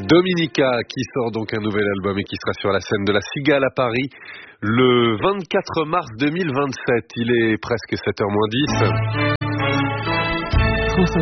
Dominica qui sort donc un nouvel album et qui sera sur la scène de la Cigale à Paris le 24 mars 2027. Il est presque 7h moins 10. France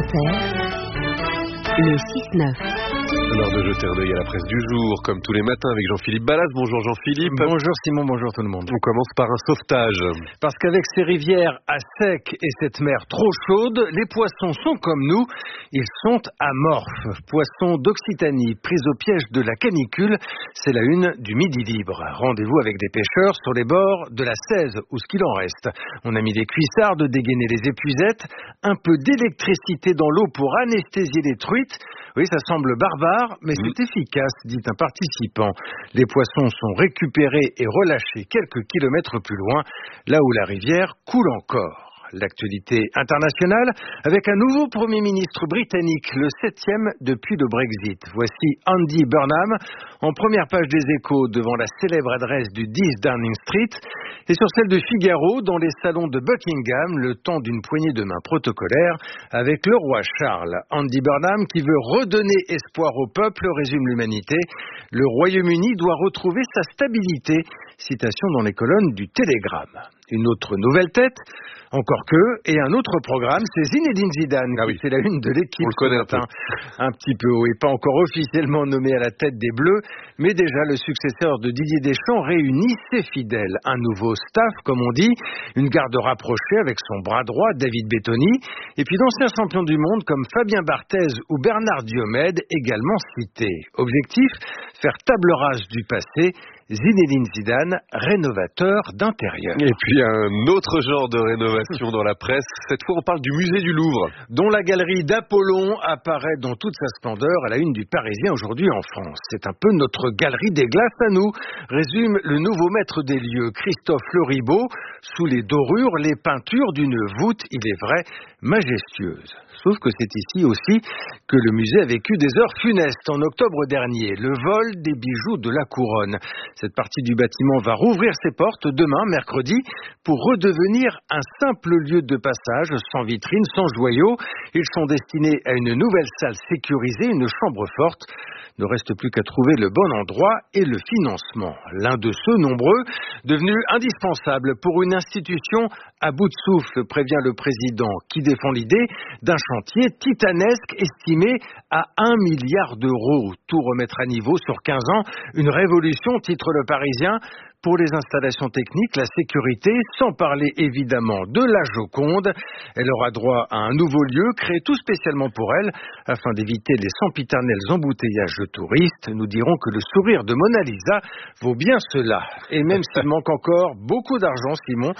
Inter, le 6-9. L'heure de jeter un œil à la presse du jour, comme tous les matins avec Jean-Philippe Ballas. Bonjour Jean-Philippe. Bonjour Simon, bonjour tout le monde. On commence par un sauvetage. Parce qu'avec ces rivières à sec et cette mer trop chaude, les poissons sont comme nous, ils sont amorphes. Poissons d'Occitanie, pris au piège de la canicule, c'est la une du Midi Libre. Rendez-vous avec des pêcheurs sur les bords de la Cèze, ou ce qu'il en reste. On a mis des cuissards de dégainer les épuisettes, un peu d'électricité dans l'eau pour anesthésier les truites. Oui, ça semble barbare, mais c'est efficace, dit un participant. Les poissons sont récupérés et relâchés quelques kilomètres plus loin, là où la rivière coule encore. L'actualité internationale avec un nouveau Premier ministre britannique, le 7e depuis le Brexit. Voici Andy Burnham en première page des Échos devant la célèbre adresse du 10 Downing Street et sur celle de Figaro dans les salons de Buckingham, le temps d'une poignée de main protocolaire avec le roi Charles. Andy Burnham qui veut redonner espoir au peuple, résume l'Humanité. Le Royaume-Uni doit retrouver sa stabilité. Citation dans les colonnes du Télégramme. Une autre nouvelle tête, encore que, et un autre programme, c'est Zinedine Zidane. Ah oui. C'est la une de l'équipe. On le connaît un petit peu, oui, pas encore officiellement nommé à la tête des Bleus, mais déjà le successeur de Didier Deschamps réunit ses fidèles. Un nouveau staff, comme on dit, une garde rapprochée avec son bras droit, David Bettoni, et puis d'anciens champions du monde comme Fabien Barthez ou Bernard Diomède, également cités. Objectif, faire table rase du passé. Zinedine Zidane, rénovateur d'intérieur. Et puis un autre genre de rénovation dans la presse. Cette fois, on parle du musée du Louvre, dont la galerie d'Apollon apparaît dans toute sa splendeur à la une du Parisien aujourd'hui en France. C'est un peu notre galerie des glaces à nous, résume le nouveau maître des lieux, Christophe Leribaud. Sous les dorures, les peintures d'une voûte, il est vrai, majestueuse. Sauf que c'est ici aussi que le musée a vécu des heures funestes en octobre dernier. Le vol des bijoux de la couronne. Cette partie du bâtiment va rouvrir ses portes demain, mercredi, pour redevenir un simple lieu de passage, sans vitrine, sans joyaux. Ils sont destinés à une nouvelle salle sécurisée, une chambre forte. Ne reste plus qu'à trouver le bon endroit et le financement. L'un de ceux nombreux, devenu indispensable pour une institution à bout de souffle, prévient le président, qui défend l'idée d'un chantier titanesque estimé à 1 milliard d'euros. Tout remettre à niveau sur 15 ans, une révolution, titre le Parisien. Pour les installations techniques, la sécurité, sans parler évidemment de la Joconde. Elle aura droit à un nouveau lieu créé tout spécialement pour elle, afin d'éviter les sempiternels embouteillages de touristes. Nous dirons que le sourire de Mona Lisa vaut bien cela. Et même s'il manque encore beaucoup d'argent, Simon,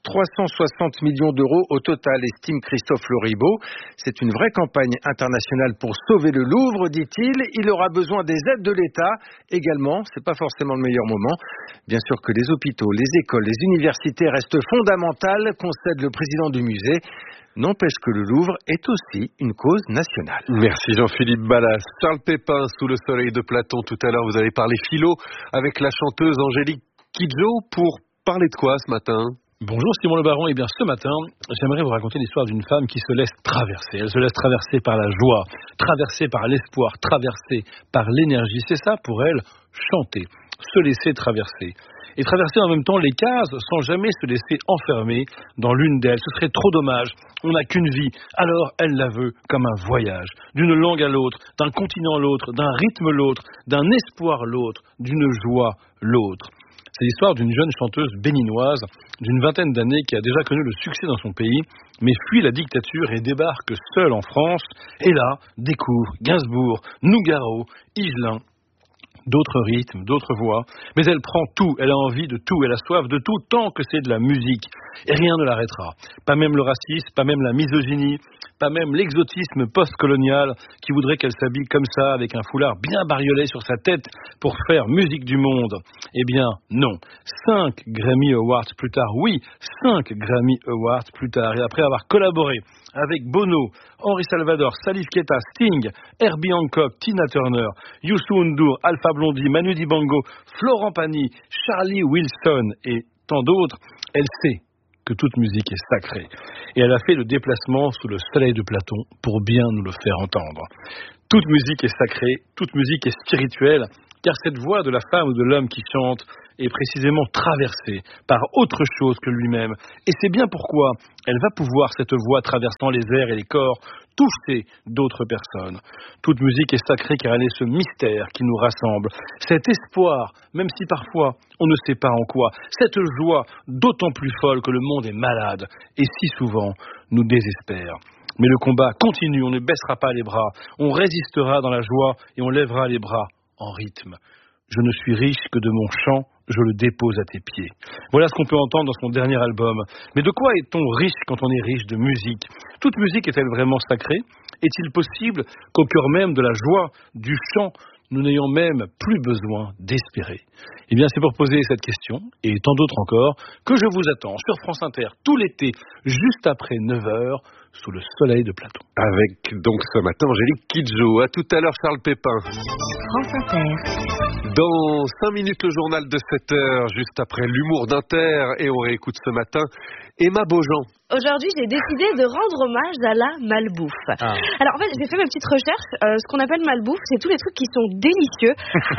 360 millions d'euros au total, estime Christophe Leribaud. C'est une vraie campagne internationale pour sauver le Louvre, dit-il. Il aura besoin des aides de l'État également. C'est pas forcément le meilleur moment. Bien sûr que les hôpitaux, les écoles, les universités restent fondamentales, concède le président du musée. N'empêche que le Louvre est aussi une cause nationale. Merci Jean-Philippe Ballas. Charles Pépin, sous le soleil de Platon. Tout à l'heure, vous avez parlé philo avec la chanteuse Angélique Kidjo. Pour parler de quoi ce matin ? Bonjour Simon Le Baron, et bien ce matin, j'aimerais vous raconter l'histoire d'une femme qui se laisse traverser. Elle se laisse traverser par la joie, traversée par l'espoir, traversée par l'énergie. C'est ça pour elle, chanter, se laisser traverser. Et traverser en même temps les cases sans jamais se laisser enfermer dans l'une d'elles. Ce serait trop dommage. On n'a qu'une vie. Alors elle la veut comme un voyage. D'une langue à l'autre, d'un continent à l'autre, d'un rythme à l'autre, d'un espoir à l'autre, d'une joie à l'autre. C'est l'histoire d'une jeune chanteuse béninoise d'une vingtaine d'années qui a déjà connu le succès dans son pays, mais fuit la dictature et débarque seule en France. Et là, découvre Gainsbourg, Nougaro, Higelin, d'autres rythmes, d'autres voix. Mais elle prend tout, elle a envie de tout, elle a soif de tout tant que c'est de la musique. Et rien ne l'arrêtera. Pas même le racisme, pas même la misogynie, pas même l'exotisme post-colonial qui voudrait qu'elle s'habille comme ça, avec un foulard bien bariolé sur sa tête pour faire musique du monde. Eh bien, non. 5 Grammy Awards plus tard, oui, 5 Grammy Awards plus tard, et après avoir collaboré avec Bono, Henri Salvador, Salif Keita, Sting, Herbie Hancock, Tina Turner, Youssou N'Dour, Alpha Blondy, Manu Dibango, Florent Pagny, Charlie Wilson et tant d'autres, elle sait que toute musique est sacrée. Et elle a fait le déplacement sous le soleil de Platon pour bien nous le faire entendre. Toute musique est sacrée, toute musique est spirituelle, car cette voix de la femme ou de l'homme qui chante est précisément traversée par autre chose que lui-même. Et c'est bien pourquoi elle va pouvoir, cette voix traversant les airs et les corps, toucher d'autres personnes. Toute musique est sacrée car elle est ce mystère qui nous rassemble. Cet espoir, même si parfois on ne sait pas en quoi. Cette joie d'autant plus folle que le monde est malade et si souvent nous désespère. Mais le combat continue, on ne baissera pas les bras. On résistera dans la joie et on lèvera les bras en rythme. Je ne suis riche que de mon chant, je le dépose à tes pieds. Voilà ce qu'on peut entendre dans son dernier album. Mais de quoi est-on riche quand on est riche de musique ? Toute musique est-elle vraiment sacrée ? Est-il possible qu'au cœur même de la joie, du chant, nous n'ayons même plus besoin d'espérer ? Eh bien, c'est pour poser cette question, et tant d'autres encore, que je vous attends sur France Inter tout l'été, juste après 9h, sous le soleil de Platon. Avec donc ce matin Angélique Kidjo. À tout à l'heure Charles Pépin. France Inter. Dans 5 minutes le journal de 7h, juste après l'humour d'Inter, et on réécoute ce matin Emma Beaujean. Aujourd'hui, j'ai décidé de rendre hommage à la malbouffe. Alors en fait, j'ai fait mes petites recherches. Ce qu'on appelle malbouffe, c'est tous les trucs qui sont délicieux.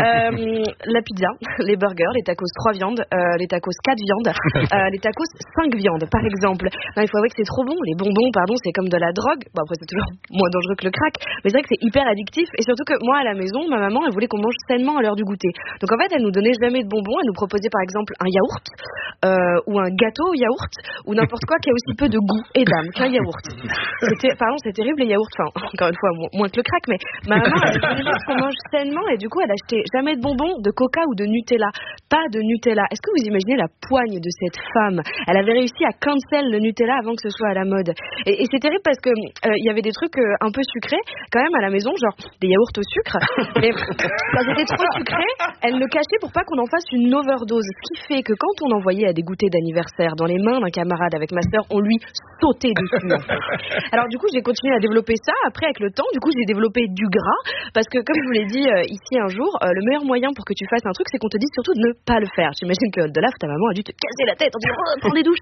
La pizza, les burgers, les tacos 3 viandes, les tacos 4 viandes, les tacos 5 viandes, par exemple. Non, il faut avouer que c'est trop bon. Les bonbons, pardon, c'est comme de la drogue. Bon, après, c'est toujours moins dangereux que le crack, mais c'est vrai que c'est hyper addictif. Et surtout que moi, à la maison, ma maman, elle voulait qu'on mange sainement à l'heure du goûter. Donc en fait, elle nous donnait jamais de bonbons. Elle nous proposait par exemple un yaourt ou un gâteau au yaourt ou n'importe quoi qui a aussi peu de goût et d'âme qu'un yaourt. C'est terrible les yaourts. Enfin, encore une fois, moins que le crack, mais ma maman, elle voulait juste qu'on mange sainement et du coup, elle achetait jamais de bonbons, de coca ou de Nutella. Pas de Nutella. Est-ce que vous imaginez la poigne de cette femme ? Elle avait réussi à cancel le Nutella avant que ce soit à la mode. Et c'est terrible parce que il y avait des trucs un peu sucrés quand même à la maison, genre des yaourts au sucre. Mais quand c'était trop sucré, elle le cachait pour pas qu'on en fasse une overdose. Ce qui fait que quand on envoyait à des goûters d'anniversaire dans les mains d'un camarade avec ma sœur, on lui sautait dessus. Alors du coup, j'ai continué à développer ça. Après, avec le temps, du coup, j'ai développé du gras parce que, comme je vous l'ai dit ici un jour, le meilleur moyen pour que tu fasses un truc, c'est qu'on te dise surtout de ne pas le faire. J'imagine que de là, ta maman a dû te casser la tête en disant « prends des douches ».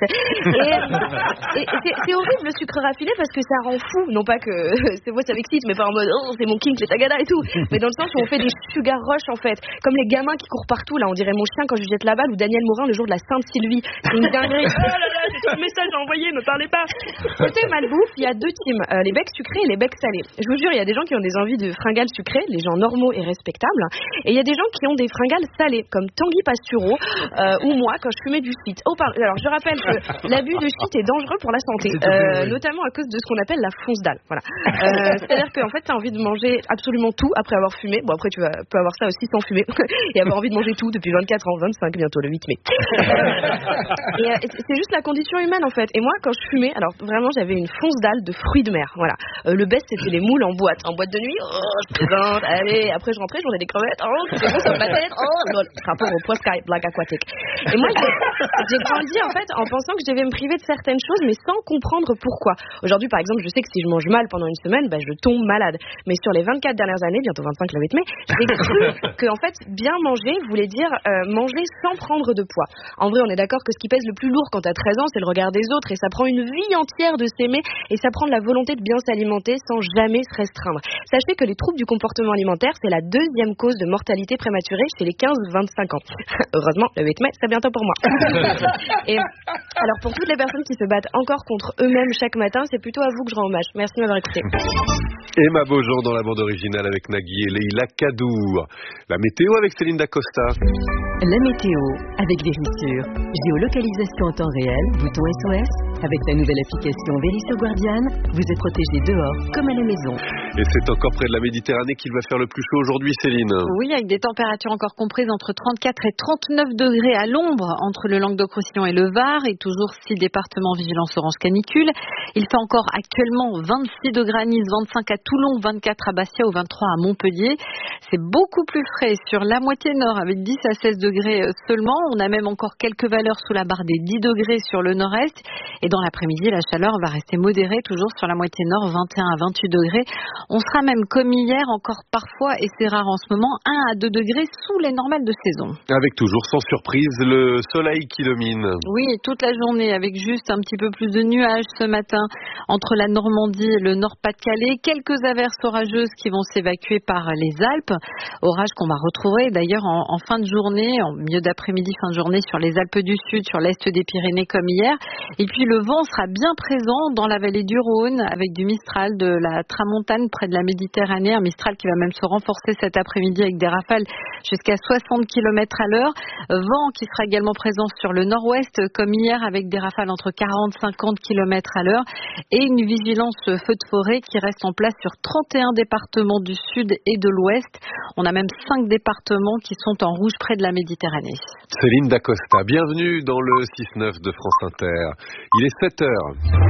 Et c'est horrible le sucre raffiné parce que ça rend fou. Non pas que c'est moi ça m'excite, mais pas en mode « oh, c'est mon kink, les tagada et tout ». Mais dans le sens où on fait des sugar rush en fait. Comme les gamins qui courent partout, là, on dirait mon chien quand je lui jette la balle ou Daniel Morin le jour de la Sainte-Sylvie. C'est une dinguerie. Oh là là, j'ai tout le message à envoyer, me parlez pas. Côté malbouffe, il y a 2 teams, les becs sucrés et les becs salés. Je vous jure, il y a des gens qui ont des envies de fringales sucrées, les gens normaux et respectables, et il y a des gens qui ont des fringales salées, comme Tanguy Pastureau ou moi quand je fumais du shit. Alors je rappelle que l'abus de shit est dangereux pour la santé, notamment à cause de ce qu'on appelle la fonce dalle. Voilà. C'est-à-dire qu'en fait, tu as envie de manger absolument tout après avoir fumé. Bon, après, tu peux avoir ça aussi sans fumer et avoir envie de manger tout depuis 24 ans, 25 bientôt, le 8 mai. Et c'est juste la condition humaine en fait. Et moi, quand je fumais, alors vraiment, j'avais une fonce dalle de fruits de mer. Voilà. Le best, c'était les moules en boîte de nuit. Oh, je plaisante. Allez, après je rentrais, je mangeais des crevettes. Oh, c'était bon, ça me battait. Oh, rapport au poids sky, blague aquatique. Et moi, j'ai grandi en fait en pensant que je devais me priver de certaines choses, mais sans comprendre pourquoi. Aujourd'hui, par exemple, je sais que si je mange mal pendant une semaine, je tombe malade. Mais sur les 24 dernières années, bientôt 25 le 8 mai, j'ai cru que en fait, bien manger voulait dire manger sans prendre de poids. En vrai, on est d'accord que ce qui pèse le plus lourd quand t'as 13 ans, c'est le regard des autres, et ça prend une vie entière de s'aimer, et ça prend de la volonté de bien s'alimenter sans jamais se restreindre. Sachez que les troubles du comportement alimentaire, c'est la 2e cause de mortalité prématurée chez les 15-25 ans. Heureusement, le 8 mai, c'est bientôt pour moi. Et alors, pour toutes les personnes qui se battent encore contre eux-mêmes chaque matin, c'est plutôt à vous que je rends hommage. Merci de m'avoir écouté. Emma Beaujean dans la bande originale avec Nagui et Leïla Kadour. La météo avec Céline Dacosta. La météo avec Vérissure. Géolocalisation en temps réel, bouton SOS. Avec la nouvelle application Vérissure Guardian, vous êtes protégé dehors comme à la maison. Et c'est encore près de la Méditerranée qu'il va faire le plus chaud aujourd'hui, Céline. Oui, avec des températures encore comprises entre 34 et 39 degrés à l'ombre entre le Languedoc-Roussillon et le Var, et toujours 6 départements vigilance orange canicule. Il fait encore actuellement 26 degrés à Nice, 25 à Toulon, 24 à Bastia ou 23 à Montpellier. c'est beaucoup plus frais sur la moitié nord avec 10 à 16 degrés seulement. On a même encore quelques valeurs sous la barre des 10 degrés sur le nord-est. Et dans l'après-midi, la chaleur va rester modérée, toujours sur la moitié nord, 21 à 28 degrés. On sera même comme hier, encore parfois, et c'est rare en ce moment, 1 à 2 degrés sous les normales de saison. Avec toujours, sans surprise, le soleil qui domine. Oui, toute la journée, avec juste un petit peu plus de nuages ce matin entre la Normandie et le Nord-Pas-de-Calais. Quelques averses orageuses qui vont s'évacuer par les Alpes. Orages qu'on va retrouver d'ailleurs en fin de journée, en milieu d'après-midi, fin de journée, sur les Alpes du Sud, sur l'est des Pyrénées comme hier. Et puis le vent sera bien présent dans la vallée du Rhône avec du Mistral de la Tramontane près de la Méditerranée. Un Mistral qui va même se renforcer cet après-midi avec des rafales jusqu'à 60 km à l'heure. Vent qui sera également présent sur le nord-ouest comme hier avec des rafales entre 40 et 50 km à l'heure et une vigilance feu de forêt qui reste en place sur 31 départements du sud et de l'ouest. On a même 5 départements qui sont en rouge près de la Méditerranée. Céline Dacosta, bienvenue dans le 6-9 de France Inter. Il est 7 heures.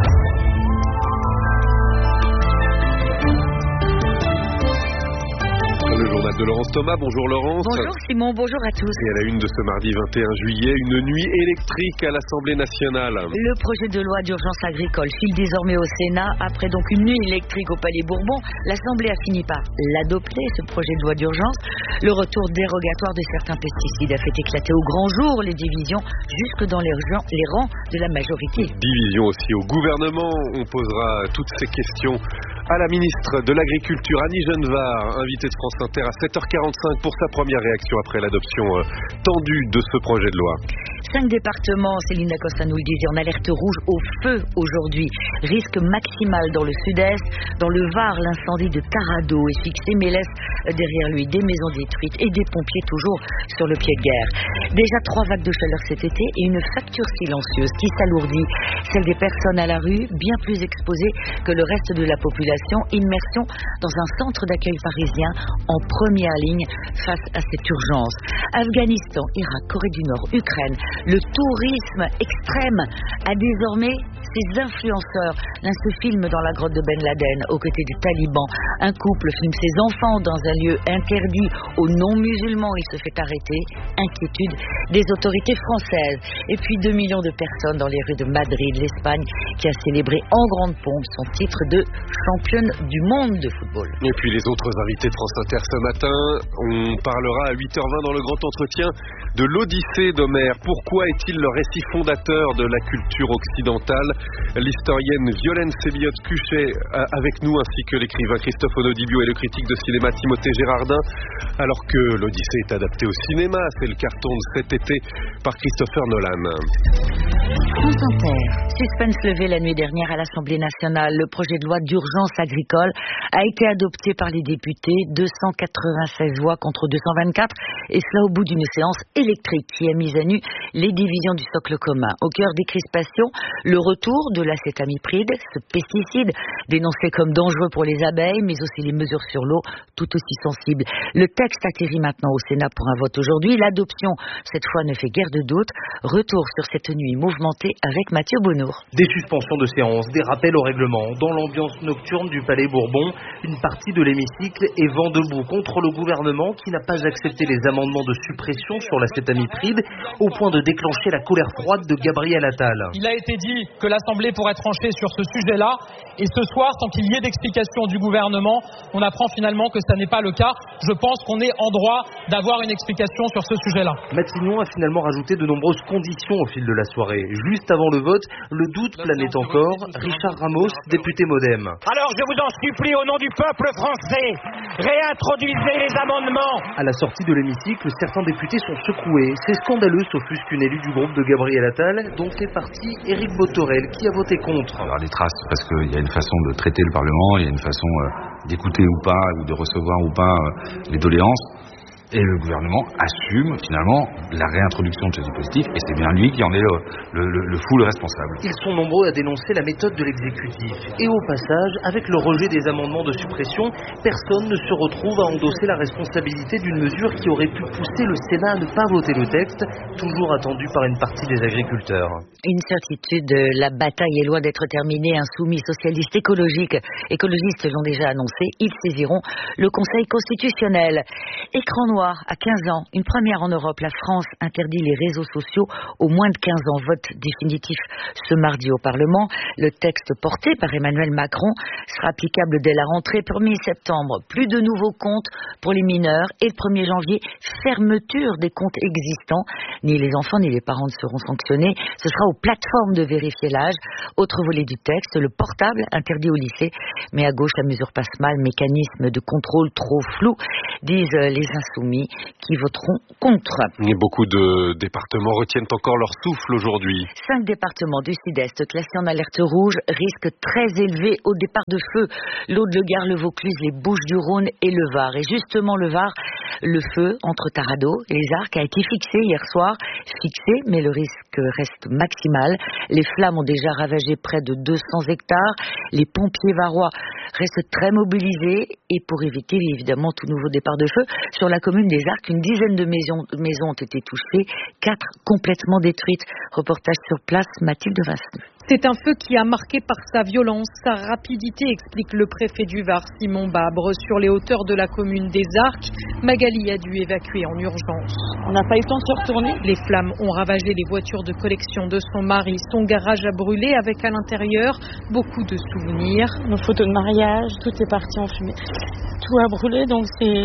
Le journal de Laurence Thomas. Bonjour Laurence. Bonjour Simon, bonjour à tous. Et à la une de ce mardi 21 juillet, une nuit électrique à l'Assemblée nationale. Le projet de loi d'urgence agricole file désormais au Sénat. Après donc une nuit électrique au Palais Bourbon, l'Assemblée a fini par l'adopter, ce projet de loi d'urgence. Le retour dérogatoire de certains pesticides a fait éclater au grand jour les divisions jusque dans les rangs de la majorité. Division aussi au gouvernement. On posera toutes ces questions à la ministre de l'Agriculture, Annie Genevard, invitée de France Inter à 7h45 pour sa première réaction après l'adoption tendue de ce projet de loi. 5 départements, Céline Dacosta nous le disait, en alerte rouge au feu aujourd'hui. Risque maximal dans le sud-est. Dans le Var, l'incendie de Carado est fixé mais laisse derrière lui des maisons détruites et des pompiers toujours sur le pied de guerre. Déjà 3 vagues de chaleur cet été et une facture silencieuse qui s'alourdit. Celle des personnes à la rue, bien plus exposées que le reste de la population. Immersion dans un centre d'accueil parisien en première ligne face à cette urgence. Afghanistan, Irak, Corée du Nord, Ukraine, le tourisme extrême a désormais ses influenceurs. L'un se filme dans la grotte de Ben Laden aux côtés des talibans. Un couple filme ses enfants dans un lieu interdit aux non-musulmans. Il se fait arrêter. Inquiétude des autorités françaises. Et puis 2 millions de personnes dans les rues de Madrid, l'Espagne, qui a célébré en grande pompe son titre de championne du monde de football. Et puis les autres invités de France Inter ce matin, on parlera à 8h20 dans le grand entretien de l'Odyssée d'Homère. Pourquoi est-il le récit fondateur de la culture occidentale? L'historienne Violaine Sébillotte-Cuchet avec nous, ainsi que l'écrivain Christophe Onodibio et le critique de cinéma Timothée Gérardin. Alors que l'Odyssée est adaptée au cinéma, c'est le carton de cet été par Christopher Nolan. France Inter. Suspense levé la nuit dernière à l'Assemblée nationale. Le projet de loi d'urgence agricole a été adopté par les députés, 296 voix contre 224, et cela au bout d'une séance électrique qui a mis à nu les divisions du socle commun. Au cœur des crispations, le retour de l'acétamipride, ce pesticide dénoncé comme dangereux pour les abeilles, mais aussi les mesures sur l'eau, tout aussi sensibles. Le texte atterrit maintenant au Sénat pour un vote aujourd'hui. L'adoption, cette fois, ne fait guère de doute. Retour sur cette nuit mouvementée avec Mathieu Bonnour. Des suspensions de séance, des rappels au règlement. Dans l'ambiance nocturne du Palais Bourbon, une partie de l'hémicycle est vent debout contre le gouvernement qui n'a pas accepté les amendements de suppression sur l'acétamipride au point de déclencher la colère froide de Gabriel Attal. Il a été dit que l'Assemblée pourrait trancher sur ce sujet-là et ce soir, sans qu'il y ait d'explication du gouvernement, on apprend finalement que ça n'est pas le cas. Je pense qu'on est en droit d'avoir une explication sur ce sujet-là. Matignon a finalement rajouté de nombreuses conditions au fil de la soirée. Juste avant le vote, le doute planait encore. Richard Ramos, député Modem. Alors je vous en supplie au nom du peuple français, réintroduisez les amendements. À la sortie de l'hémicycle, certains députés sont secoués. C'est scandaleux, s'offusque une élue du groupe de Gabriel Attal, dont fait partie Éric Botorel, qui a voté contre. Alors des traces, parce qu'il y a une façon de traiter le Parlement, il y a une façon d'écouter ou pas, ou de recevoir ou pas les doléances. Et le gouvernement assume finalement la réintroduction de ce dispositif et c'est bien lui qui en est le full responsable. Ils sont nombreux à dénoncer la méthode de l'exécutif. Et au passage, avec le rejet des amendements de suppression, personne ne se retrouve à endosser la responsabilité d'une mesure qui aurait pu pousser le Sénat à ne pas voter le texte, toujours attendu par une partie des agriculteurs. Une certitude, la bataille est loin d'être terminée. Insoumis, socialistes, écologistes l'ont déjà annoncé, ils saisiront le Conseil constitutionnel. Écran noir à 15 ans, une première en Europe. La France interdit les réseaux sociaux aux moins de 15 ans. Vote définitif ce mardi au Parlement. Le texte porté par Emmanuel Macron sera applicable dès la rentrée 1er septembre. Plus de nouveaux comptes pour les mineurs et le 1er janvier, fermeture des comptes existants. Ni les enfants ni les parents ne seront sanctionnés. Ce sera aux plateformes de vérifier l'âge. Autre volet du texte, le portable interdit au lycée. Mais à gauche, la mesure passe mal. Mécanisme de contrôle trop flou, disent les insoumis qui voteront contre. Et beaucoup de départements retiennent encore leur souffle aujourd'hui. 5 départements du sud-est classés en alerte rouge, risque très élevé au départ de feu. L'Aude, le Gard, le Vaucluse, les Bouches-du-Rhône et le Var. Et justement le Var, le feu entre Tarado et les Arcs a été fixé hier soir. Fixé, mais le risque reste maximal. Les flammes ont déjà ravagé près de 200 hectares. Les pompiers varois restent très mobilisés et pour éviter évidemment tout nouveau départ de feu, sur la commune des Arcs, une dizaine de maisons ont été touchées, 4 complètement détruites. Reportage sur place, Mathilde Vasseneux. C'est un feu qui a marqué par sa violence, sa rapidité, explique le préfet du Var, Simon Babre. Sur les hauteurs de la commune des Arcs, Magali a dû évacuer en urgence. On n'a pas eu le temps de se retourner. Les flammes ont ravagé les voitures de collection de son mari. Son garage a brûlé avec à l'intérieur beaucoup de souvenirs. Nos photos de mariage, tout est parti en fumée. Tout a brûlé, donc c'est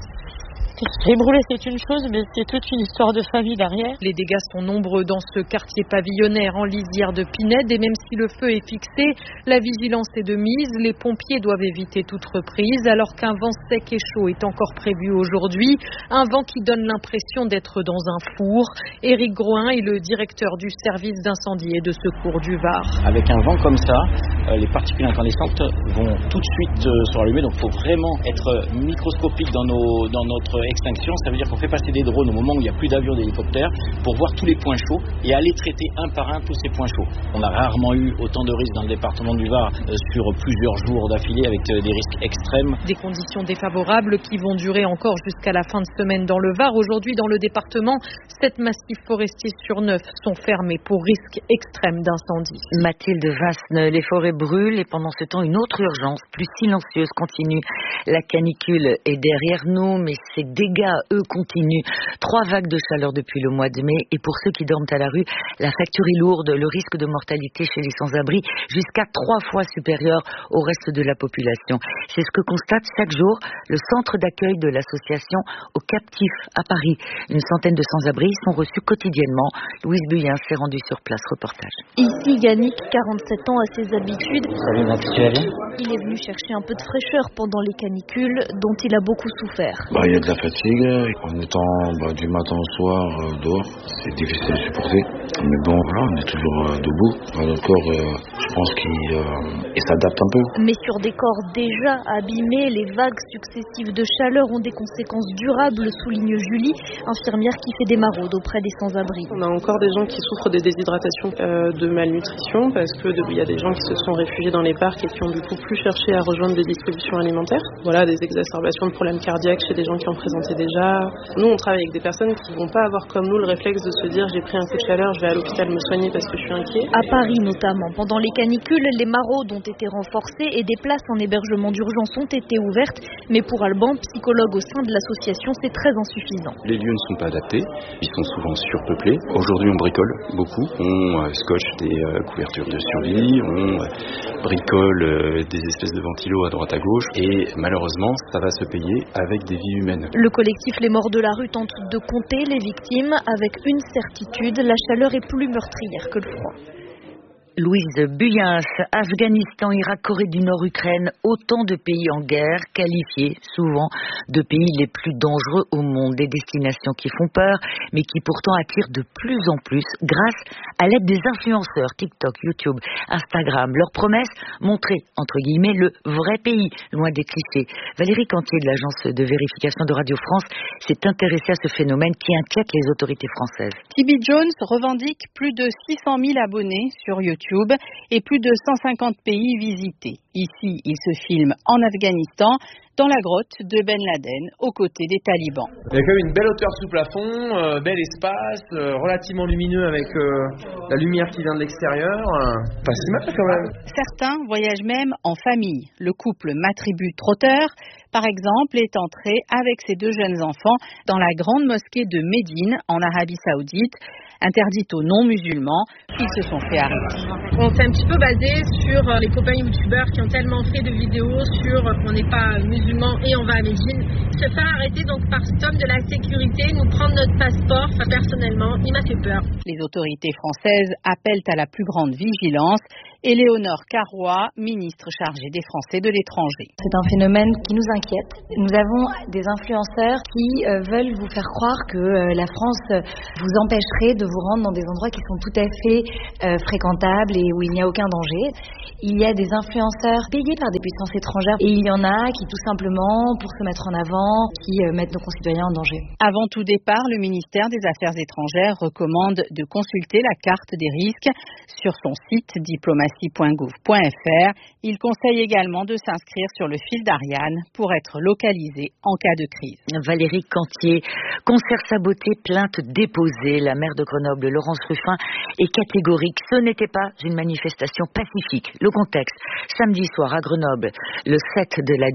brûlé, c'est une chose, mais c'est toute une histoire de famille derrière. Les dégâts sont nombreux dans ce quartier pavillonnaire en lisière de Pinède et même si le feu est fixé, la vigilance est de mise. Les pompiers doivent éviter toute reprise alors qu'un vent sec et chaud est encore prévu aujourd'hui. Un vent qui donne l'impression d'être dans un four. Éric Groin est le directeur du service d'incendie et de secours du Var. Avec un vent comme ça, les particules incandescentes vont tout de suite se rallumer. Donc il faut vraiment être microscopique dans notre extinction. Ça veut dire qu'on fait passer des drones au moment où il n'y a plus d'avions, d'hélicoptères pour voir tous les points chauds et aller traiter un par un tous ces points chauds. On a rarement eu autant de risques dans le département du Var sur plusieurs jours d'affilée avec des risques extrêmes. Des conditions défavorables qui vont durer encore jusqu'à la fin de semaine dans le Var. Aujourd'hui dans le département, 7 massifs forestiers sur 9 sont fermés pour risque extrême d'incendie. Mathilde Vasseneux, les forêts brûlent et pendant ce temps une autre urgence plus silencieuse continue. La canicule est derrière nous mais ces dégâts, eux, continuent. 3 vagues de chaleur depuis le mois de mai et pour ceux qui dorment à la rue, la facture est lourde. Le risque de mortalité chez les sans-abri jusqu'à 3 fois supérieur au reste de la population. C'est ce que constate chaque jour le centre d'accueil de l'association aux captifs à Paris. Une centaine de sans-abri sont reçus quotidiennement. Louise Buyen s'est rendue sur place. Reportage. Ici, Yannick, 47 ans, a ses habitudes. Salut Max, tu vas bien ? Il est venu chercher un peu de fraîcheur pendant les canicules dont il a beaucoup souffert. Il y a de la fatigue, en étant du matin au soir dehors, c'est difficile à supporter. Mais bon, voilà, on est toujours debout. Notre corps, je pense qu'il s'adapte un peu. Mais sur des corps déjà abîmés, les vagues successives de chaleur ont des conséquences durables, souligne Julie, infirmière qui fait des maraudes auprès des sans-abri. On a encore des gens qui souffrent de déshydratation, de malnutrition, parce que il y a des gens qui se sont réfugiés dans les parcs et qui ont du coup plus cherché à rejoindre des distributions alimentaires. Voilà, des exacerbations de problèmes cardiaques chez des gens qui en présentaient déjà. Nous, on travaille avec des personnes qui vont pas avoir comme nous le réflexe de se dire j'ai pris un coup de chaleur, je vais à l'hôpital me soigner parce que je suis inquiet. À Paris notamment, pendant les canicules, les maraudes ont été renforcées et des places en hébergement d'urgence ont été ouvertes. Mais pour Alban, psychologue au sein de l'association, c'est très insuffisant. Les lieux ne sont pas adaptés, ils sont souvent surpeuplés. Aujourd'hui, on bricole beaucoup, on scotche des couvertures de survie, on bricole des espèces de ventilos à droite à gauche et malheureusement, ça va se payer avec des vies humaines. Le collectif Les Morts de la Rue tente de compter les victimes avec une certitude, la chaleur est plus meurtrière que le froid. Louise Buyens. Afghanistan, Irak, Corée du Nord, Ukraine, autant de pays en guerre, qualifiés souvent de pays les plus dangereux au monde. Des destinations qui font peur, mais qui pourtant attirent de plus en plus grâce à l'aide des influenceurs TikTok, YouTube, Instagram. Leur promesse, montrer, entre guillemets, le vrai pays, loin des clichés. Valérie Cantier de l'agence de vérification de Radio France s'est intéressée à ce phénomène qui inquiète les autorités françaises. TB Jones revendique plus de 600 000 abonnés sur YouTube et plus de 150 pays visités. Ici, il se filme en Afghanistan, dans la grotte de Ben Laden, aux côtés des talibans. Il y a quand même une belle hauteur sous plafond, bel espace, relativement lumineux avec la lumière qui vient de l'extérieur. Pas si mal quand même. Certains voyagent même en famille. Le couple Matribu Trotter, par exemple, est entré avec ses 2 jeunes enfants dans la grande mosquée de Médine, en Arabie Saoudite, interdite aux non-musulmans. Ils se sont fait arrêter. On s'est un petit peu basé sur les copains youtubeurs qui ont tellement fait de vidéos sur on n'est pas musulmans et on va à Médine. Se faire arrêter donc par cet homme de la sécurité, nous prendre notre passeport, personnellement, il m'a fait peur. Les autorités françaises appellent à la plus grande vigilance. Éléonore Carrois, ministre chargée des Français de l'étranger. C'est un phénomène qui nous inquiète. Nous avons des influenceurs qui veulent vous faire croire que la France vous empêcherait de vous rendre dans des endroits qui sont tout à fait fréquentables et où il n'y a aucun danger. Il y a des influenceurs payés par des puissances étrangères et il y en a qui tout simplement, pour se mettre en avant, qui mettent nos concitoyens en danger. Avant tout départ, le ministère des Affaires étrangères recommande de consulter la carte des risques sur son site diplomatie.gouv.fr. Il conseille également de s'inscrire sur le fil d'Ariane pour être localisé en cas de crise. Valérie Cantier, concert saboté, plainte déposée. La maire de Grenoble, Laurence Ruffin, est catégorique. Ce n'était pas une manifestation pacifique. Le contexte, samedi soir à Grenoble, le set de la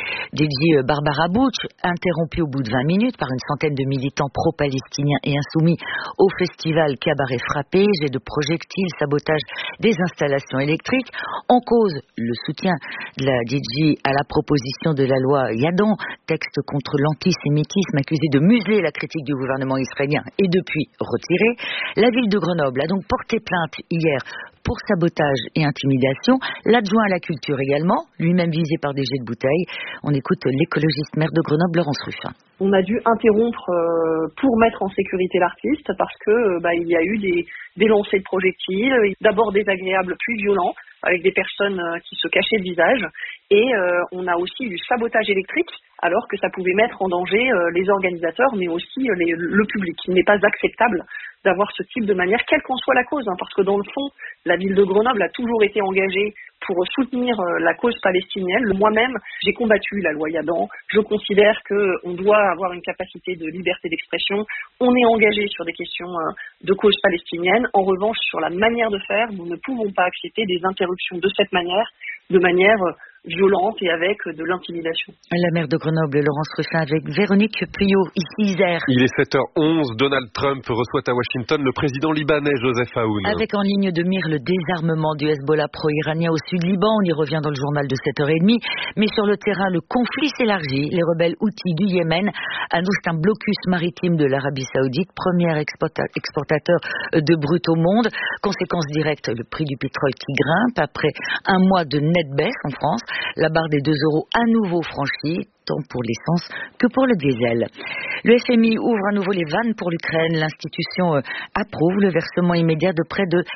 DJ Barbara Butch, interrompu au bout de 20 minutes par une centaine de militants pro-palestiniens et insoumis au festival Cabaret Frappé, jet de projectiles, sabotage des installations électriques. En cause, le soutien de la DJ à la proposition de la loi Yadon, texte contre l'antisémitisme accusé de museler la critique du gouvernement israélien et depuis retiré. La ville de Grenoble a donc porté plainte hier pour sabotage et intimidation. L'adjoint à la culture également, lui-même visé par des jets de bouteilles. On écoute l'écologiste maire de Grenoble, Laurence Ruffin. On a dû interrompre pour mettre en sécurité l'artiste parce que il y a eu des lancers de projectiles, d'abord désagréables puis violents, avec des personnes qui se cachaient le visage. Et on a aussi eu du sabotage électrique, alors que ça pouvait mettre en danger les organisateurs, mais aussi le public. Il n'est pas acceptable d'avoir ce type de manière, quelle qu'en soit la cause, parce que dans le fond, la ville de Grenoble a toujours été engagée pour soutenir la cause palestinienne. Moi-même, j'ai combattu la loi Yadon. Je considère qu'on doit avoir une capacité de liberté d'expression. On est engagé sur des questions de cause palestinienne. En revanche, sur la manière de faire, nous ne pouvons pas accepter des interruptions de cette manière, de manière violente et avec de l'intimidation. La maire de Grenoble, Laurence Ruffin, avec Véronique Puyot, ici Isère. Il est 7h11, Donald Trump reçoit à Washington le président libanais Joseph Aoun. Avec en ligne de mire le désarmement du Hezbollah pro-iranien au sud Liban, on y revient dans le journal de 7h30, mais sur le terrain, le conflit s'élargit. Les rebelles houthis du Yémen annoncent un blocus maritime de l'Arabie Saoudite, premier exportateur de brut au monde. Conséquence directe, le prix du pétrole qui grimpe après un mois de nette baisse en France. La barre des 2 € à nouveau franchie, tant pour l'essence que pour le diesel. Le FMI ouvre à nouveau les vannes pour l'Ukraine. L'institution approuve le versement immédiat de près de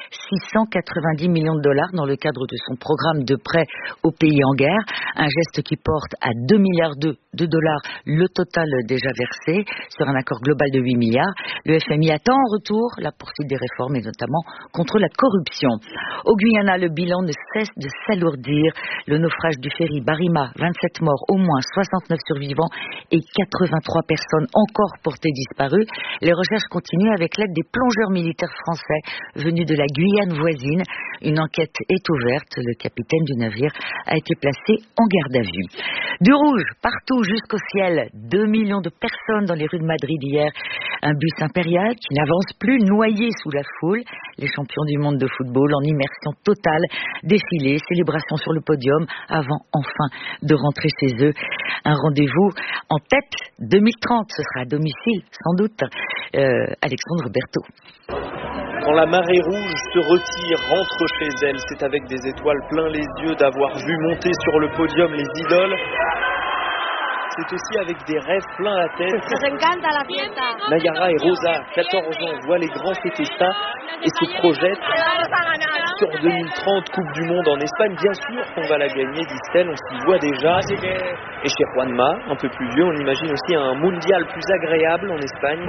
690 millions de dollars dans le cadre de son programme de prêt aux pays en guerre. Un geste qui porte à 2 milliards de dollars le total déjà versé sur un accord global de 8 milliards. Le FMI attend en retour la poursuite des réformes et notamment contre la corruption. Au Guyana, le bilan ne cesse de s'alourdir. Le naufrage du ferry Barima, 27 morts, au moins 69 survivants et 83 personnes encore portées disparues. Les recherches continuent avec l'aide des plongeurs militaires français venus de la Guyane voisine. Une enquête est ouverte. Le capitaine du navire a été placé en garde à vue. Du rouge partout jusqu'au ciel. 2 millions de personnes dans les rues de Madrid hier. Un bus impérial qui n'avance plus, noyé sous la foule. Les champions du monde de football en immersion totale. Défilé, célébration sur le podium avant enfin de rentrer chez eux. Un rendez-vous en tête 2030. Ce sera à domicile, sans doute. Alexandre Berthaud. Quand la marée rouge se retire, rentre chez elle, c'est avec des étoiles plein les yeux d'avoir vu monter sur le podium les idoles. C'est aussi avec des rêves plein la tête. Nayara et Rosa, 14 ans, voient les grands fêter ça et se projettent sur 2030 Coupe du Monde en Espagne. Bien sûr qu'on va la gagner, dit-elle, on s'y voit déjà. Et chez Juanma, un peu plus vieux, on imagine aussi un mondial plus agréable en Espagne.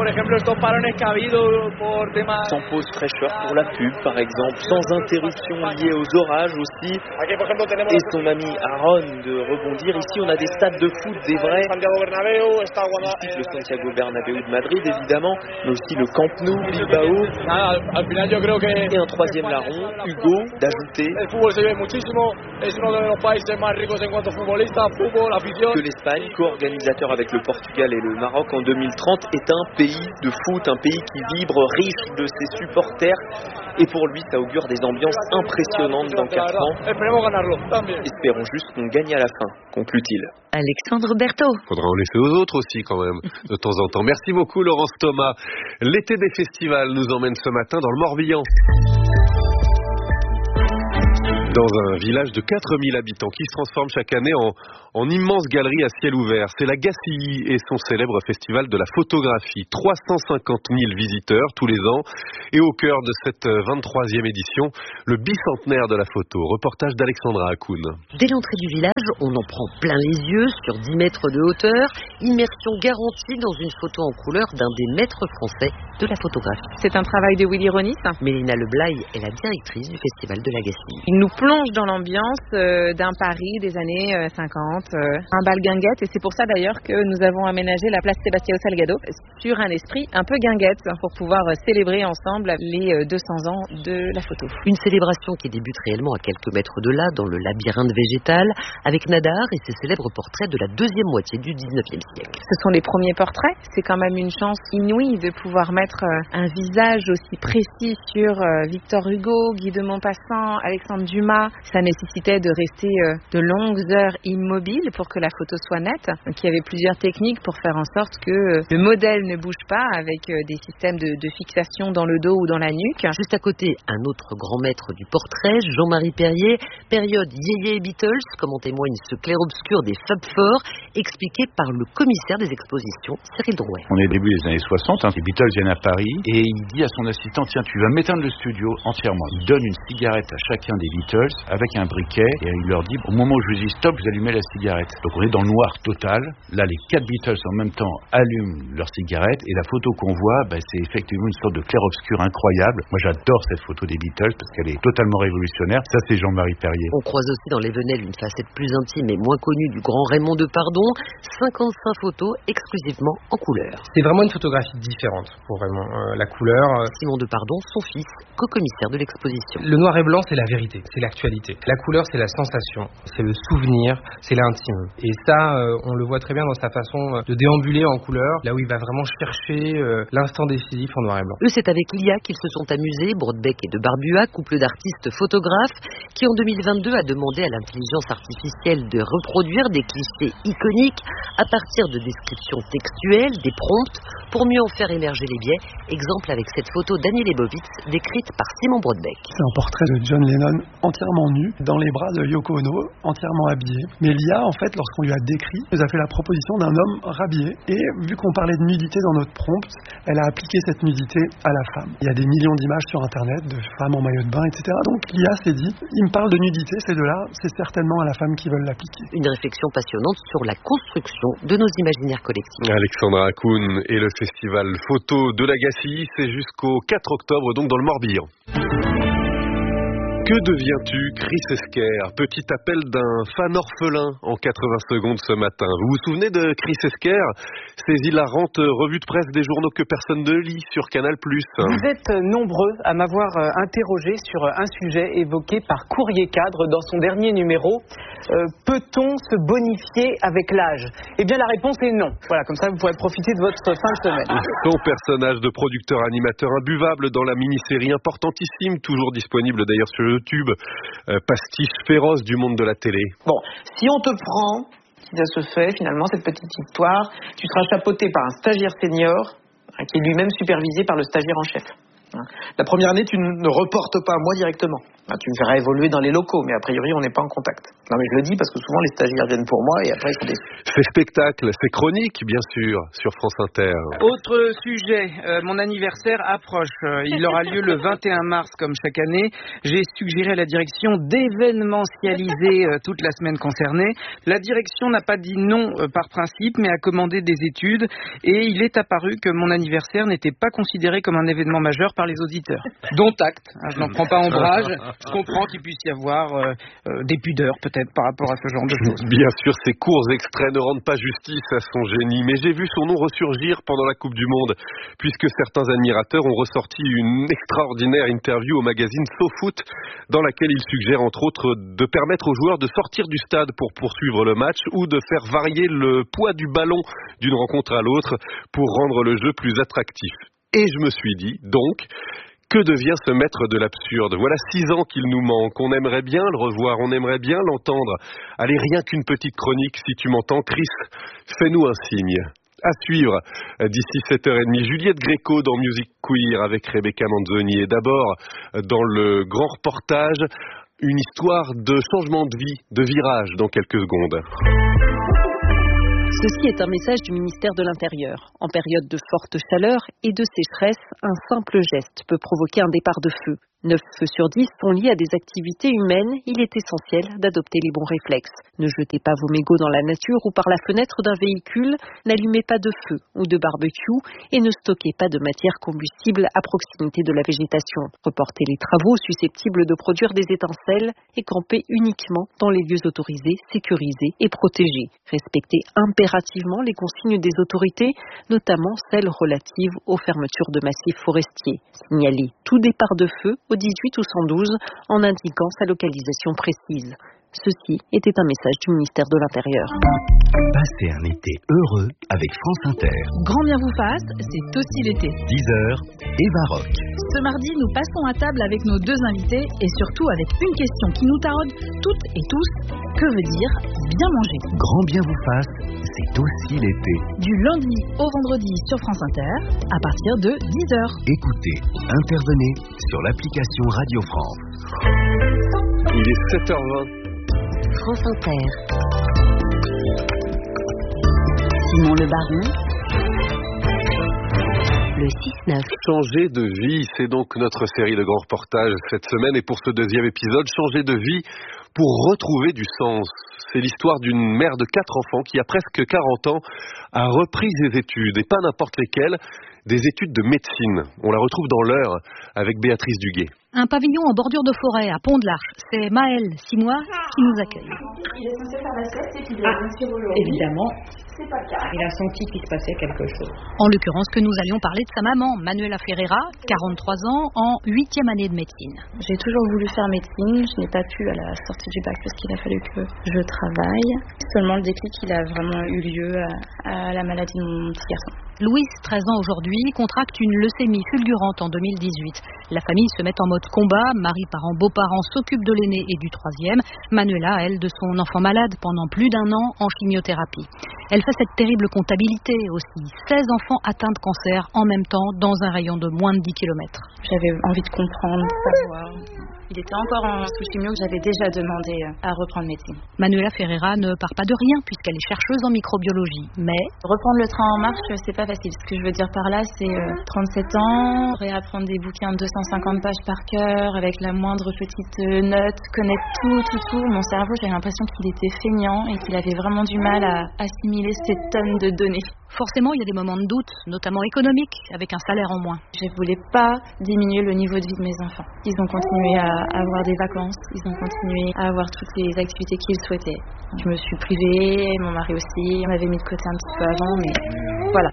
Sans pause fraîcheur pour la pub, par exemple, sans interruption liée aux orages aussi. Et son ami Aaron de rebondir. Ici, on a des stades de foot, des vrais. Ici, le Santiago Bernabéu de Madrid, évidemment, mais aussi le Camp Nou, Bilbao. Et un troisième larron, Hugo, d'ajouter que l'Espagne, co-organisateur avec le Portugal et le Maroc en 2030, est un pays de foot, un pays qui vibre, riche de ses supporters. Et pour lui, ça augure des ambiances impressionnantes dans 4 ans. Espérons juste qu'on gagne à la fin, conclut-il. Alexandre Berthaud. Faudra en laisser aux autres aussi quand même, de temps en temps. Merci beaucoup Laurence Thomas. L'été des festivals nous emmène ce matin dans le Morbihan. Dans un village de 4000 habitants qui se transforme chaque année en immense galerie à ciel ouvert. C'est la Gacilly et son célèbre festival de la photographie. 350 000 visiteurs tous les ans. Et au cœur de cette 23e édition, le bicentenaire de la photo. Reportage d'Alexandra Akoun. Dès l'entrée du village, on en prend plein les yeux sur 10 mètres de hauteur. Immersion garantie dans une photo en couleur d'un des maîtres français de la photographie. C'est un travail de Willy Ronis. Mélina Leblaye est la directrice du festival de la Gacilly. Il nous plonge dans l'ambiance d'un Paris des années 50, un bal guinguette, et c'est pour ça d'ailleurs que nous avons aménagé la place Sebastião Salgado sur un esprit un peu guinguette pour pouvoir célébrer ensemble les 200 ans de la photo. Une célébration qui débute réellement à quelques mètres de là, dans le labyrinthe végétal, avec Nadar et ses célèbres portraits de la deuxième moitié du 19e siècle. Ce sont les premiers portraits, c'est quand même une chance inouïe de pouvoir mettre un visage aussi précis sur Victor Hugo, Guy de Maupassant, Alexandre Dumas. Ça nécessitait de rester de longues heures immobile pour que la photo soit nette. Donc il y avait plusieurs techniques pour faire en sorte que le modèle ne bouge pas, avec des systèmes de fixation dans le dos ou dans la nuque. Juste à côté, un autre grand maître du portrait, Jean-Marie Perrier, période Yéyé et Beatles, comme en témoigne ce clair-obscur des Fab Four, expliqué par le commissaire des expositions, Cyril Drouet. On est au début des années 60, les Beatles viennent à Paris et il dit à son assistant, tiens, tu vas m'éteindre le studio entièrement. Il donne une cigarette à chacun des Beatles avec un briquet et il leur dit, au moment où je vous dis stop, vous allumez la cigarette. Donc on est dans le noir total. Là, les 4 Beatles en même temps allument leur cigarette et la photo qu'on voit, c'est effectivement une sorte de clair-obscur incroyable. Moi, j'adore cette photo des Beatles parce qu'elle est totalement révolutionnaire. Ça, c'est Jean-Marie Perrier. On croise aussi dans les Venelles une facette plus intime et moins connue du grand Raymond Depardon. 55 photos exclusivement en couleur. C'est vraiment une photographie différente pour Raymond. La couleur... Simon Depardon, son fils, co-commissaire de l'exposition. Le noir et blanc, c'est la vérité, c'est l'actualité. La couleur, c'est la sensation, c'est le souvenir, c'est l'intime. Et ça, on le voit très bien dans sa façon de déambuler en couleur, là où il va vraiment chercher l'instant décisif en noir et blanc. Eux, c'est avec Ilia qu'ils se sont amusés, Broadbeck et de Barbua, couple d'artistes photographes, qui en 2022 a demandé à l'intelligence artificielle de reproduire des clichés iconiques à partir de descriptions textuelles, des prompts, pour mieux en faire émerger les biais. Exemple avec cette photo d'Annie Leibovitz, décrite par Simon Broadbeck. C'est un portrait de John Lennon entièrement nu, dans les bras de Yoko Ono, entièrement habillé. Mais Lia, en fait, lorsqu'on lui a décrit, nous a fait la proposition d'un homme rhabillé. Et vu qu'on parlait de nudité dans notre prompt, elle a appliqué cette nudité à la femme. Il y a des millions d'images sur Internet de femmes en maillot de bain, etc. Donc Lia s'est dit, il me parle de nudité, c'est de là, c'est certainement à la femme qui veulent l'appliquer. Une réflexion passionnante sur la construction de nos imaginaires collectifs. Alexandra Akoun et le festival photo de la Gacilly, c'est jusqu'au 4 octobre, donc dans le Morbihan. Que deviens-tu, Chris Esquer? Petit appel d'un fan orphelin en 80 secondes ce matin. Vous vous souvenez de Chris Esquer? Ces hilarantes revues de presse des journaux que personne ne lit sur Canal+. Vous êtes nombreux à m'avoir interrogé sur un sujet évoqué par Courrier Cadre dans son dernier numéro. Peut-on se bonifier avec l'âge? Eh bien la réponse est non. Voilà, comme ça vous pourrez profiter de votre fin de semaine. Son personnage de producteur-animateur imbuvable dans la mini-série importantissime, toujours disponible d'ailleurs sur YouTube, pastiche féroce du monde de la télé. Bon, si on te prend, si ça se fait finalement cette petite histoire, tu seras chapeauté par un stagiaire senior qui est lui-même supervisé par le stagiaire en chef. La première année, tu ne reportes pas à moi directement. Tu me feras évoluer dans les locaux, mais a priori, on n'est pas en contact. Non, mais je le dis parce que souvent, les stagiaires viennent pour moi et après, ils sont déçus. Ces spectacles, ces chroniques, bien sûr, sur France Inter. Autre sujet, mon anniversaire approche. Il aura lieu le 21 mars, comme chaque année. J'ai suggéré à la direction d'événementialiser toute la semaine concernée. La direction n'a pas dit non par principe, mais a commandé des études. Et il est apparu que mon anniversaire n'était pas considéré comme un événement majeur par les auditeurs. Dont acte. Je n'en prends pas ombrage. Je comprends qu'il puisse y avoir des pudeurs, peut-être, par rapport à ce genre de choses. Bien sûr, ces courts extraits ne rendent pas justice à son génie, mais j'ai vu son nom ressurgir pendant la Coupe du Monde, puisque certains admirateurs ont ressorti une extraordinaire interview au magazine SoFoot, dans laquelle il suggère, entre autres, de permettre aux joueurs de sortir du stade pour poursuivre le match, ou de faire varier le poids du ballon d'une rencontre à l'autre, pour rendre le jeu plus attractif. Et je me suis dit, donc, que devient ce maître de l'absurde? Voilà 6 ans qu'il nous manque. On aimerait bien le revoir, on aimerait bien l'entendre. Allez, rien qu'une petite chronique, si tu m'entends, Chris, fais-nous un signe. À suivre, d'ici 7h30, Juliette Gréco dans Music Queer avec Rebecca Manzoni. Et d'abord, dans le grand reportage, une histoire de changement de vie, de virage dans quelques secondes. Ceci est un message du ministère de l'Intérieur. En période de forte chaleur et de sécheresse, un simple geste peut provoquer un départ de feu. 9 feux sur 10 sont liés à des activités humaines. Il est essentiel d'adopter les bons réflexes. Ne jetez pas vos mégots dans la nature ou par la fenêtre d'un véhicule. N'allumez pas de feu ou de barbecue et ne stockez pas de matière combustible à proximité de la végétation. Reportez les travaux susceptibles de produire des étincelles et campez uniquement dans les lieux autorisés, sécurisés et protégés. Respectez impérativement les consignes des autorités, notamment celles relatives aux fermetures de massifs forestiers. Signalez tout départ de feu au 18 ou 112 en indiquant sa localisation précise. Ceci était un message du ministère de l'Intérieur. Passez un été heureux avec France Inter. Grand bien vous fasse, c'est aussi l'été. 10h et Baroque. Ce mardi, nous passons à table avec nos 2 invités et surtout avec une question qui nous taraude toutes et tous. Que veut dire bien manger? Grand bien vous fasse, c'est aussi l'été. Du lundi au vendredi sur France Inter, à partir de 10h. Écoutez, intervenez sur l'application Radio France. Il est 7h20. France Inter. Simon Le Baron. Le 6-9. Changer de vie, c'est donc notre série de grands reportages cette semaine. Et pour ce 2e épisode, changer de vie pour retrouver du sens. C'est l'histoire d'une mère de 4 enfants qui, a presque 40 ans, a repris ses études. Et pas n'importe lesquelles, des études de médecine. On la retrouve dans l'heure avec Béatrice Duguet. Un pavillon en bordure de forêt à Pont-de-l'Arche. C'est Maëlle, 6 mois, qui nous accueille. Il est censé faire la sieste et puis il est bien aujourd'hui. Évidemment. C'est pas le cas. Il a senti qu'il se passait quelque chose. En l'occurrence, que nous allions parler de sa maman, Manuela Ferreira, 43 ans, en 8e année de médecine. J'ai toujours voulu faire médecine. Je n'ai pas pu à la sortie du bac parce qu'il a fallu que je travaille. Seulement le déclic, il a vraiment eu lieu à la maladie de mon petit garçon. Louise, 13 ans aujourd'hui, contracte une leucémie fulgurante en 2018. La famille se met en mode combat. Mari, parents, beaux-parents s'occupent de l'aîné et du 3e. Manuela, elle, de son enfant malade pendant plus d'1 an en chimiothérapie. Elle fait cette terrible comptabilité aussi. 16 enfants atteints de cancer en même temps dans un rayon de moins de 10 km. J'avais envie de comprendre, de savoir. Il était encore en sous-chimio que j'avais déjà demandé à reprendre médecine. Manuela Ferreira ne part pas de rien puisqu'elle est chercheuse en microbiologie. Mais reprendre le train en marche, c'est pas facile. Ce que je veux dire par là, c'est 37 ans, réapprendre des bouquins de 250 pages par cœur, avec la moindre petite note, connaître tout. Mon cerveau, j'avais l'impression qu'il était feignant et qu'il avait vraiment du mal à assimiler ces tonnes de données. Forcément, il y a des moments de doute, notamment économiques, avec un salaire en moins. Je ne voulais pas diminuer le niveau de vie de mes enfants. Ils ont continué à avoir des vacances, ils ont continué à avoir toutes les activités qu'ils souhaitaient. Je me suis privée, mon mari aussi, on m'avait mis de côté un petit peu avant, mais voilà.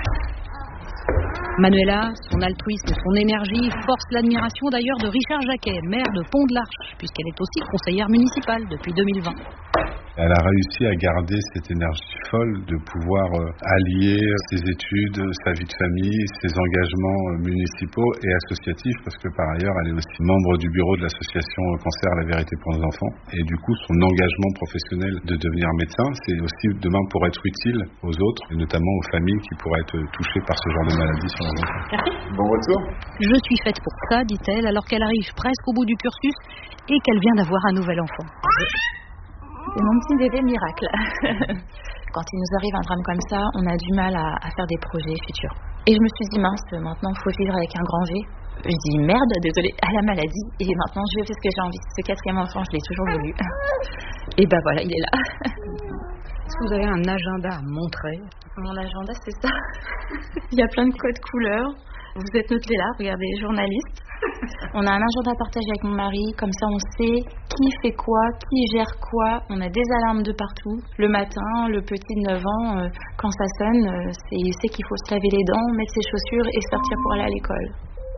Manuela, son altruisme et son énergie forcent l'admiration d'ailleurs de Richard Jacquet, maire de Pont-de-l'Arche, puisqu'elle est aussi conseillère municipale depuis 2020. Elle a réussi à garder cette énergie folle de pouvoir allier ses études, sa vie de famille, ses engagements municipaux et associatifs, parce que par ailleurs, elle est aussi membre du bureau de l'association Cancer La Vérité pour nos enfants. Et du coup, son engagement professionnel de devenir médecin, c'est aussi demain pour être utile aux autres, et notamment aux familles qui pourraient être touchées par ce genre de maladie sur leurs enfants. Bon retour. Je suis faite pour ça, dit-elle, alors qu'elle arrive presque au bout du cursus et qu'elle vient d'avoir un nouvel enfant. C'est mon petit bébé miracle. Quand il nous arrive un drame comme ça, on a du mal à faire des projets futurs. Et je me suis dit, mince, maintenant il faut vivre avec un grand V. Je dis, merde, désolée, à la maladie. Et maintenant je fais ce que j'ai envie. Ce 4e enfant, je l'ai toujours voulu. Et ben voilà, il est là. Est-ce que vous avez un agenda à montrer? Mon agenda, c'est ça. Il y a plein de codes couleurs. Vous êtes notés là, regardez, journalistes. On a un agenda partagé avec mon mari, comme ça on sait qui fait quoi, qui gère quoi. On a des alarmes de partout. Le matin, le petit de 9 ans, quand ça sonne, il sait qu'il faut se laver les dents, mettre ses chaussures et sortir pour aller à l'école.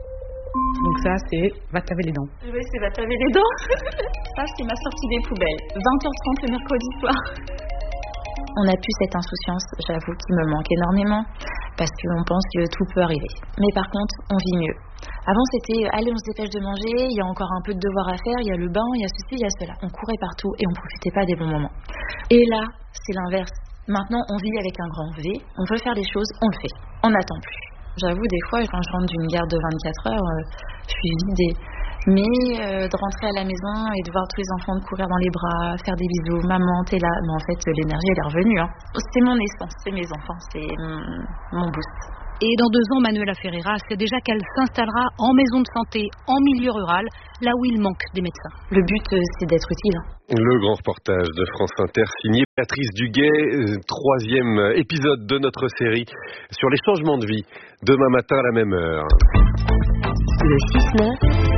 Donc ça, c'est va te laver les dents. Oui, c'est va te laver les dents. Ça, c'est ma sortie des poubelles. 20h30 le mercredi soir. On n'a plus cette insouciance, j'avoue, qui me manque énormément, parce qu'on pense que tout peut arriver. Mais par contre, on vit mieux. Avant, c'était, allez, on se dépêche de manger, il y a encore un peu de devoirs à faire, il y a le bain, il y a ceci, il y a cela. On courait partout et on ne profitait pas des bons moments. Et là, c'est l'inverse. Maintenant, on vit avec un grand V, on veut faire des choses, on le fait. On n'attend plus. J'avoue, des fois, quand je rentre d'une garde de 24 heures, je suis vidée. Mais de rentrer à la maison et de voir tous les enfants courir dans les bras, faire des bisous, maman, t'es là. Mais en fait, l'énergie, elle est revenue. C'est mon essence, c'est mes enfants, c'est mon boost. Et dans 2 ans, Manuela Ferreira sait déjà qu'elle s'installera en maison de santé, en milieu rural, là où il manque des médecins. Le but, c'est d'être utile. Le grand reportage de France Inter, signé Patrice Duguay, 3e épisode de notre série sur les changements de vie. Demain matin à la même heure. Le 6-9.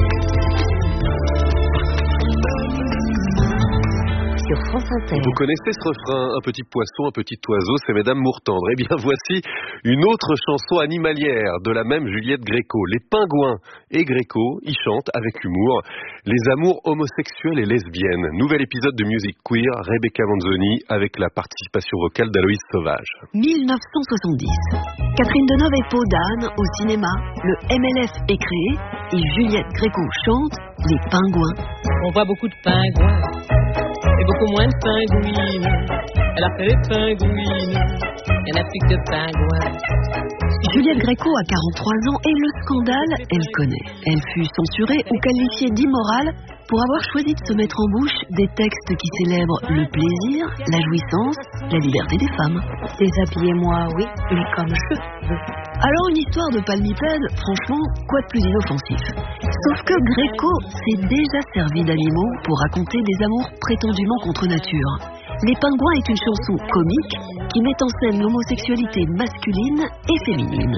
Sur France Inter. Vous connaissez ce refrain, un petit poisson, un petit oiseau, c'est Mesdames Mourtendre. Eh bien, voici une autre chanson animalière de la même Juliette Gréco. Les pingouins et Gréco y chantent avec humour les amours homosexuels et lesbiennes. Nouvel épisode de Music Queer, Rebecca Manzoni avec la participation vocale d'Aloïse Sauvage. 1970. Catherine Deneuve et Pau d'Anne au cinéma. Le MLF est créé et Juliette Gréco chante Les pingouins. On voit beaucoup de pingouins et beaucoup moins de pingouines. Elle a fait les pingouines, il n'y en a plus que de pingouins. Juliette Gréco a 43 ans et le scandale, elle connaît. Elle fut censurée ou qualifiée d'immorale pour avoir choisi de se mettre en bouche des textes qui célèbrent le plaisir, la jouissance, la liberté des femmes. Déshabillez-moi, oui, mais comme je veux. Alors une histoire de palmipède, franchement, quoi de plus inoffensif? Sauf que Gréco s'est déjà servi d'animaux pour raconter des amours prétendument contre nature. Les pingouins est une chanson comique qui met en scène l'homosexualité masculine et féminine.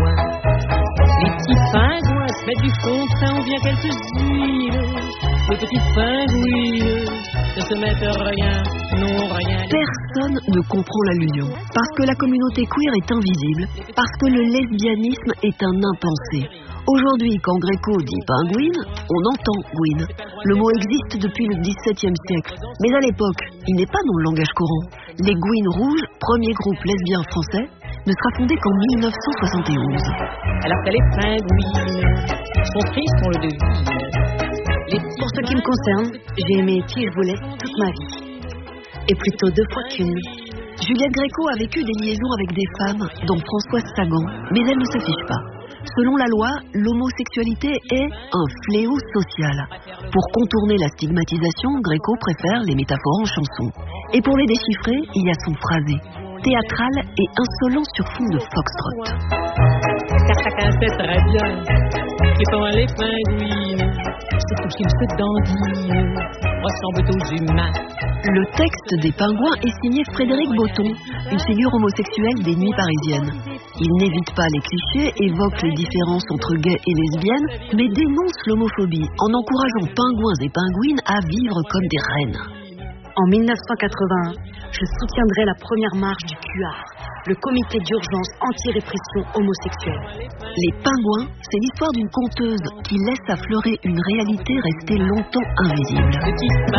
Les petits pingouins se mettent du fond de teint ou bien quelques huiles. Les petites pingouines ne se mettent rien, non rien. Personne ne comprend l'allusion, parce que la communauté queer est invisible, parce que le lesbianisme est un impensé. Aujourd'hui, quand Gréco dit pingouine, on entend gouine. Le mot existe depuis le XVIIe siècle, mais à l'époque, il n'est pas dans le langage courant. Les Gouines Rouges, premier groupe lesbien français, ne sera fondé qu'en 1971. Alors que les pingouines sont tristes, on le devine. Pour ce qui me concerne, j'ai aimé qui je voulais toute ma vie. Et plutôt 2 fois qu'une. Juliette Gréco a vécu des liaisons avec des femmes, dont Françoise Sagan, mais elle ne s'affiche pas. Selon la loi, l'homosexualité est un fléau social. Pour contourner la stigmatisation, Gréco préfère les métaphores en chanson. Et pour les déchiffrer, il y a son phrasé, théâtral et insolent sur fond de foxtrot. Car chacun sait très bien que sont les pingouines, c'est tout qu'ils se dandinent, ressemblent aux humains. Le texte des pingouins est signé Frédéric Botton, une figure homosexuelle des nuits parisiennes. Il n'évite pas les clichés, évoque les différences entre gays et lesbiennes, mais dénonce l'homophobie en encourageant pingouins et pingouines à vivre comme des reines. En 1981, je soutiendrai la première marche du CUAR, le comité d'urgence anti-répression homosexuelle. Les pingouins, c'est l'histoire d'une conteuse qui laisse affleurer une réalité restée longtemps invisible.